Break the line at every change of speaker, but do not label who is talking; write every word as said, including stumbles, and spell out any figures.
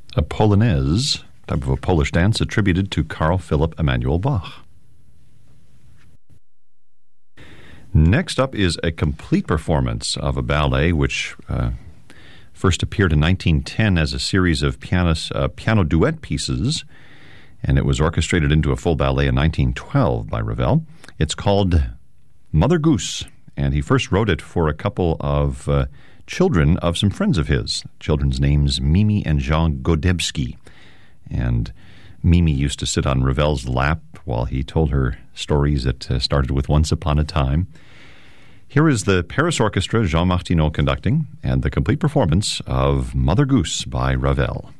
a Polonaise, type of a Polish dance attributed to Carl Philipp Emanuel Bach. Next up is a complete performance of a ballet which uh, first appeared in nineteen ten as a series of pianos, uh, piano duet pieces, and it was orchestrated into a full ballet in nineteen twelve by Ravel. It's called Mother Goose, and he first wrote it for a couple of uh, children of some friends of his. Children's names Mimi and Jean Godebski. And Mimi used to sit on Ravel's lap while he told her stories that uh, started with Once Upon a Time. Here is the Paris Orchestra, Jean Martineau conducting, and the complete performance of Mother Goose by Ravel.